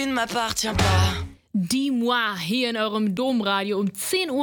ne m'appartient pas. Dis-moi hier in eurem Domradio um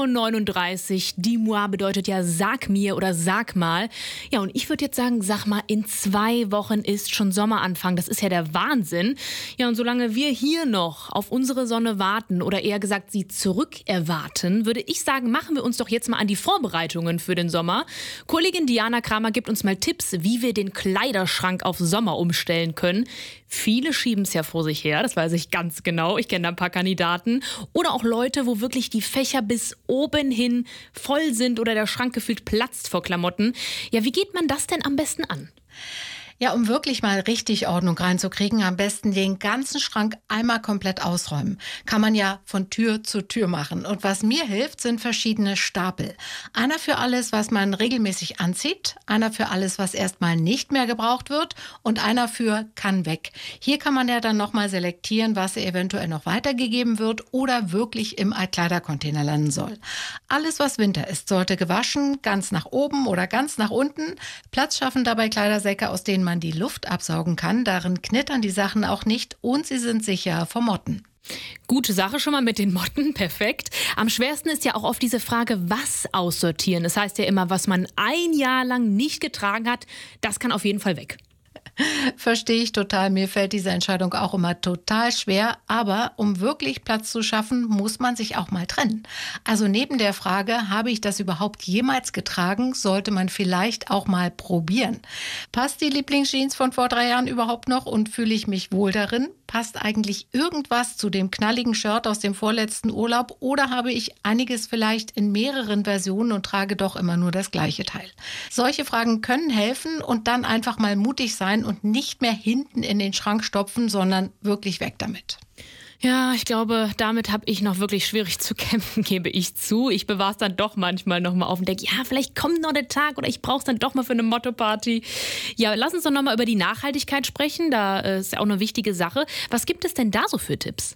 10:39 Uhr. Dis-moi bedeutet ja sag mir oder sag mal. Ja, und ich würde jetzt sagen, sag mal, in 2 Wochen ist schon Sommeranfang. Das ist ja der Wahnsinn. Ja, und solange wir hier noch auf unsere Sonne warten oder eher gesagt sie zurückerwarten, würde ich sagen, machen wir uns doch jetzt mal an die Vorbereitungen für den Sommer. Kollegin Diana Kramer gibt uns mal Tipps, wie wir den Kleiderschrank auf Sommer umstellen können. Viele schieben es ja vor sich her, das weiß ich ganz genau. Ich kenne da ein paar Kandidaten. Oder auch Leute, wo wirklich die Fächer bis oben hin voll sind oder der Schrank gefühlt platzt vor Klamotten. Ja, wie geht man das denn am besten an? Ja, um wirklich mal richtig Ordnung reinzukriegen, am besten den ganzen Schrank einmal komplett ausräumen. Kann man ja von Tür zu Tür machen. Und was mir hilft, sind verschiedene Stapel. Einer für alles, was man regelmäßig anzieht, einer für alles, was erstmal nicht mehr gebraucht wird und einer für kann weg. Hier kann man ja dann nochmal selektieren, was eventuell noch weitergegeben wird oder wirklich im Altkleidercontainer landen soll. Alles, was Winter ist, sollte gewaschen, ganz nach oben oder ganz nach unten. Platz schaffen dabei Kleidersäcke, aus denen man die Luft absaugen kann. Darin knittern die Sachen auch nicht und sie sind sicher vor Motten. Gute Sache schon mal mit den Motten, perfekt. Am schwersten ist ja auch oft diese Frage, was aussortieren. Das heißt ja immer, was man ein Jahr lang nicht getragen hat, das kann auf jeden Fall weg. Verstehe ich total. Mir fällt diese Entscheidung auch immer total schwer. Aber um wirklich Platz zu schaffen, muss man sich auch mal trennen. Also neben der Frage, habe ich das überhaupt jemals getragen, sollte man vielleicht auch mal probieren. Passt die Lieblingsjeans von vor 3 Jahren überhaupt noch und fühle ich mich wohl darin? Passt eigentlich irgendwas zu dem knalligen Shirt aus dem vorletzten Urlaub oder habe ich einiges vielleicht in mehreren Versionen und trage doch immer nur das gleiche Teil? Solche Fragen können helfen und dann einfach mal mutig sein und nicht mehr hinten in den Schrank stopfen, sondern wirklich weg damit. Ja, ich glaube, damit habe ich noch wirklich schwierig zu kämpfen, gebe ich zu. Ich bewahre es dann doch manchmal nochmal auf und denke, ja, vielleicht kommt noch der Tag oder ich brauche es dann doch mal für eine Motto-Party. Ja, lass uns doch nochmal über die Nachhaltigkeit sprechen. Da ist ja auch eine wichtige Sache. Was gibt es denn da so für Tipps?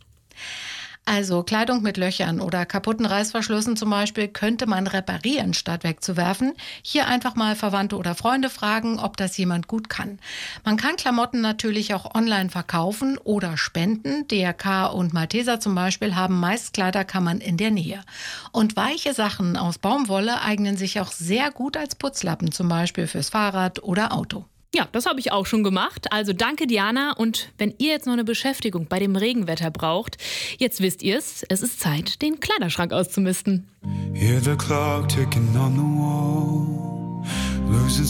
Also Kleidung mit Löchern oder kaputten Reißverschlüssen zum Beispiel könnte man reparieren, statt wegzuwerfen. Hier einfach mal Verwandte oder Freunde fragen, ob das jemand gut kann. Man kann Klamotten natürlich auch online verkaufen oder spenden. DRK und Malteser zum Beispiel haben meist Kleiderkammern in der Nähe. Und weiche Sachen aus Baumwolle eignen sich auch sehr gut als Putzlappen, zum Beispiel fürs Fahrrad oder Auto. Ja, das habe ich auch schon gemacht. Also danke, Diana. Und wenn ihr jetzt noch eine Beschäftigung bei dem Regenwetter braucht, jetzt wisst ihr es, es ist Zeit, den Kleiderschrank auszumisten. Hear the clock ticking on the wall, losing